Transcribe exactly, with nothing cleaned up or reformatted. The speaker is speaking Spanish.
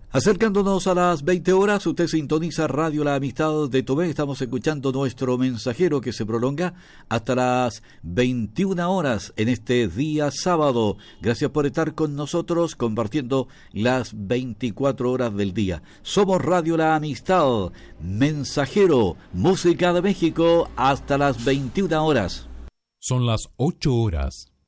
Acercándonos a las veinte horas, usted sintoniza Radio La Amistad de Tomé. Estamos escuchando nuestro mensajero que se prolonga hasta las veintiuna horas en este día sábado. Gracias por estar con nosotros compartiendo las veinticuatro horas del día. Somos Radio La Amistad, mensajero, música de México hasta las veintiuna horas. Son las ocho horas,